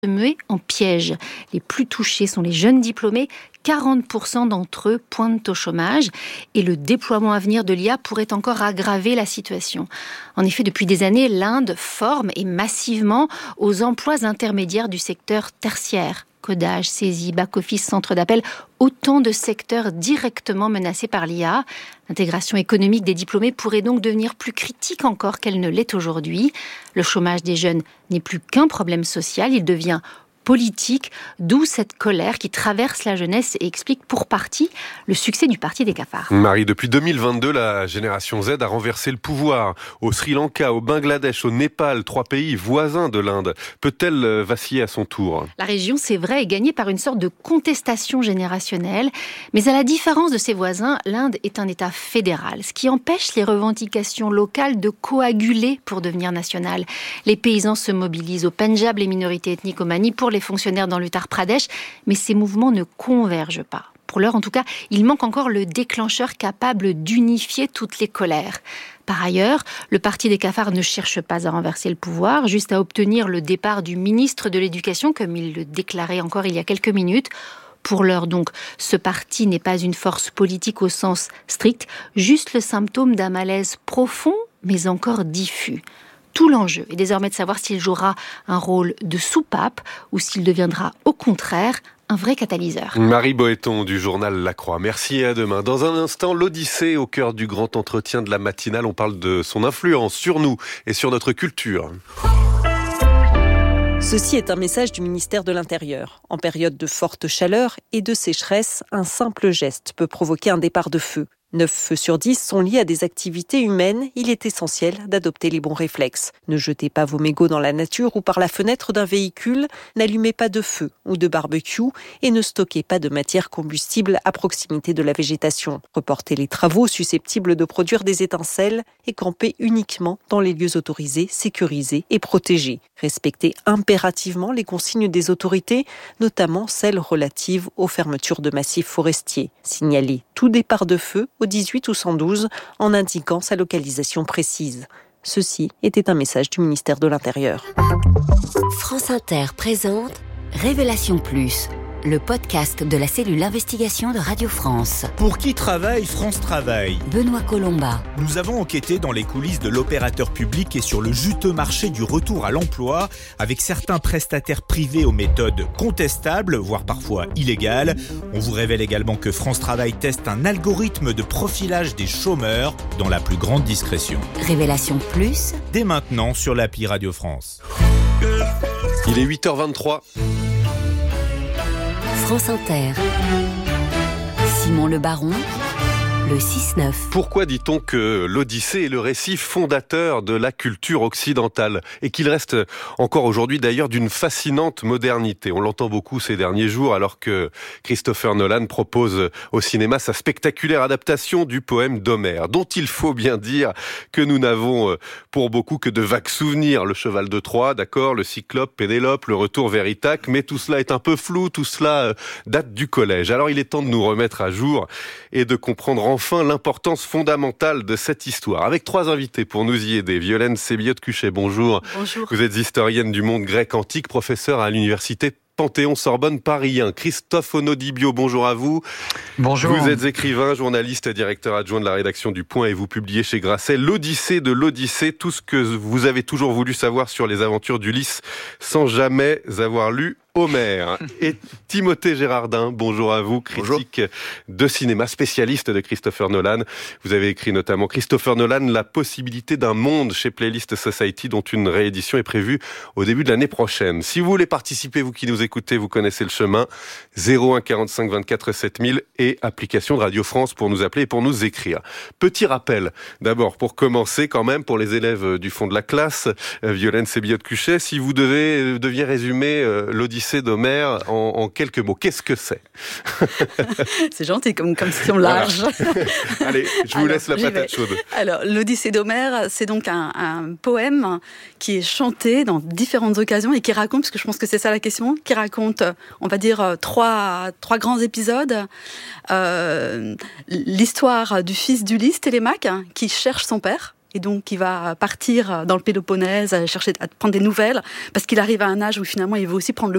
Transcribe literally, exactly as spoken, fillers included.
muet en piège. Les plus touchés sont les jeunes diplômés. quarante pour cent d'entre eux pointent au chômage et le déploiement à venir de l'I A pourrait encore aggraver la situation. En effet, depuis des années, l'Inde forme et massivement aux emplois intermédiaires du secteur tertiaire. Codage, saisie, back-office, centre d'appel, autant de secteurs directement menacés par l'I A. L'intégration économique des diplômés pourrait donc devenir plus critique encore qu'elle ne l'est aujourd'hui. Le chômage des jeunes n'est plus qu'un problème social, il devient politique, d'où cette colère qui traverse la jeunesse et explique pour partie le succès du Parti des cafards. Marie, depuis deux mille vingt-deux, la génération Z a renversé le pouvoir. Au Sri Lanka, au Bangladesh, au Népal, trois pays voisins de l'Inde. Peut-elle vaciller à son tour ? La région, c'est vrai, est gagnée par une sorte de contestation générationnelle. Mais à la différence de ses voisins, l'Inde est un État fédéral, ce qui empêche les revendications locales de coaguler pour devenir nationales. Les paysans se mobilisent au Pendjab, les minorités ethniques au Manipur, les fonctionnaires dans l'Uttar Pradesh, mais ces mouvements ne convergent pas. Pour l'heure, en tout cas, il manque encore le déclencheur capable d'unifier toutes les colères. Par ailleurs, le Parti des cafards ne cherche pas à renverser le pouvoir, juste à obtenir le départ du ministre de l'Éducation, comme il le déclarait encore il y a quelques minutes. Pour l'heure, donc, ce parti n'est pas une force politique au sens strict, juste le symptôme d'un malaise profond, mais encore diffus. Tout l'enjeu est désormais de savoir s'il jouera un rôle de soupape ou s'il deviendra au contraire un vrai catalyseur. Marie Boëton du journal La Croix. Merci et à demain. Dans un instant, l'Odyssée au cœur du grand entretien de la matinale. On parle de son influence sur nous et sur notre culture. Ceci est un message du ministère de l'Intérieur. En période de forte chaleur et de sécheresse, un simple geste peut provoquer un départ de feu. neuf feux sur dix sont liés à des activités humaines. Il est essentiel d'adopter les bons réflexes. Ne jetez pas vos mégots dans la nature ou par la fenêtre d'un véhicule. N'allumez pas de feu ou de barbecue et ne stockez pas de matière combustible à proximité de la végétation. Reportez les travaux susceptibles de produire des étincelles et campez uniquement dans les lieux autorisés, sécurisés et protégés. Respectez impérativement les consignes des autorités, notamment celles relatives aux fermetures de massifs forestiers. Signalez tout départ de feu au dix-huit ou cent douze en indiquant sa localisation précise. Ceci était un message du ministère de l'Intérieur. France Inter présente Révélation Plus, le podcast de la cellule investigation de Radio France. Pour qui travaille France Travail ? Benoît Colomba. Nous avons enquêté dans les coulisses de l'opérateur public et sur le juteux marché du retour à l'emploi, avec certains prestataires privés aux méthodes contestables, voire parfois illégales. On vous révèle également que France Travail teste un algorithme de profilage des chômeurs dans la plus grande discrétion. Révélation Plus, dès maintenant sur l'appli Radio France. Il est huit heures vingt-trois. France Inter. Simon Le Baron, le six neuf. Pourquoi dit-on que l'Odyssée est le récit fondateur de la culture occidentale et qu'il reste encore aujourd'hui d'ailleurs d'une fascinante modernité ? On l'entend beaucoup ces derniers jours alors que Christopher Nolan propose au cinéma sa spectaculaire adaptation du poème d'Homère, dont il faut bien dire que nous n'avons pour beaucoup que de vagues souvenirs. Le cheval de Troie, d'accord, le cyclope, Pénélope, le retour vers Ithaque, mais tout cela est un peu flou, tout cela date du collège. Alors il est temps de nous remettre à jour et de comprendre enfin Enfin, l'importance fondamentale de cette histoire. Avec trois invités pour nous y aider. Violaine Sébillotte-Cuchet, bonjour. Bonjour. Vous êtes historienne du monde grec antique, professeure à l'université Panthéon-Sorbonne Paris un. Christophe Onodibio, bonjour à vous. Bonjour. Vous êtes écrivain, journaliste, directeur adjoint de la rédaction du Point et vous publiez chez Grasset l'Odyssée de l'Odyssée, tout ce que vous avez toujours voulu savoir sur les aventures d'Ulysse sans jamais avoir lu Homère. Et Timothée Gérardin, bonjour à vous, critique bonjour. de cinéma, spécialiste de Christopher Nolan. Vous avez écrit notamment Christopher Nolan, la possibilité d'un monde chez Playlist Society, dont une réédition est prévue au début de l'année prochaine. Si vous voulez participer, vous qui nous écoutez, vous connaissez le chemin, zéro un quarante-cinq vingt-quatre sept mille et application de Radio France pour nous appeler et pour nous écrire. Petit rappel, d'abord, pour commencer quand même, pour les élèves du fond de la classe, euh, Violaine Sébillotte-Cuchet, si vous devez, deviez résumer euh, l'Odyssée d'Homère en, en quelques mots. Qu'est-ce que c'est ? C'est gentil comme, comme question large. Voilà. Allez, je vous Alors, laisse la patate chaude. Alors, l'Odyssée d'Homère, c'est donc un, un poème qui est chanté dans différentes occasions et qui raconte, parce que je pense que c'est ça la question, qui raconte, on va dire, trois, trois grands épisodes. Euh, l'histoire du fils d'Ulysse, Télémaque, qui cherche son père. Et donc, il va partir dans le Péloponnèse, chercher à prendre des nouvelles, parce qu'il arrive à un âge où finalement, il veut aussi prendre le